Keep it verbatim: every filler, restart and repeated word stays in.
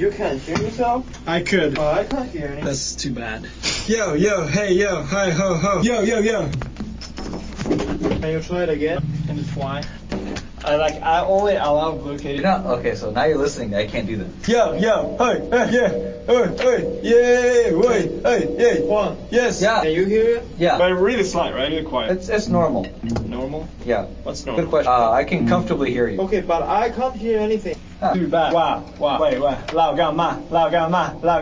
You can't hear yourself? I could. Oh, I can't hear anything. That's too bad. Yo, yo, hey, yo, hi, ho, ho. Yo, yo, yo. Can you try it again? And it's why? I like I only allow located. You're not okay. So now you're listening. I can't do that. Yo, yo, hey, hey, yeah, hey, hey, yeah, wait, hey, yeah. One. Yes. Yeah. Can you hear it? Yeah. But really slight, right? Really quiet. It's it's normal. Normal? Yeah. What's normal? Good question. Uh, I can comfortably hear you. Okay, but I can't hear anything. Huh. Too bad. Wow, wow. Wait, wait. 老干嘛？老干嘛？老